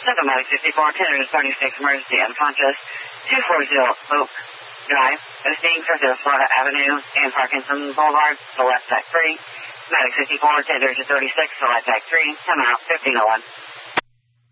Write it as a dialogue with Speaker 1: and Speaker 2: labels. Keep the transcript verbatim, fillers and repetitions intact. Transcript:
Speaker 1: Central Medic sixty-four, tender to thirty-six, emergency unconscious, two forty Oak Drive, Osteen, Fifth Florida Avenue, and Parkinson Boulevard, Select Tech three. Medic sixty-four, tender to thirty-six, Select Tech three, ten out, fifteen oh one.